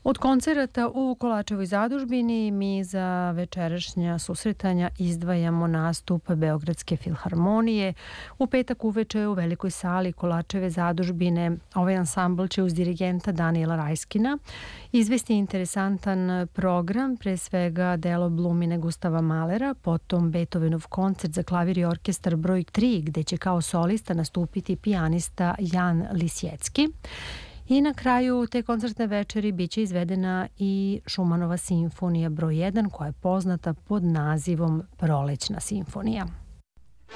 Od koncerata u Kolačevoj zadužbini mi za večerašnja susretanja izdvajamo nastup Beogradske filharmonije. U petak uveče u velikoj sali Kolačeve zadužbine ovaj ansambl će uz dirigenta Daniela Rajskina izvesti interesantan program, pre svega delo Blumine Gustava Mahlera, potom Beethovenov koncert za klavir i orkestar broj 3, gde će kao solista nastupiti pijanista Jan Lisjecki. I na kraju te koncertne večeri biće izvedena i Šumanova simfonija broj 1 koja je poznata pod nazivom Prolećna simfonija.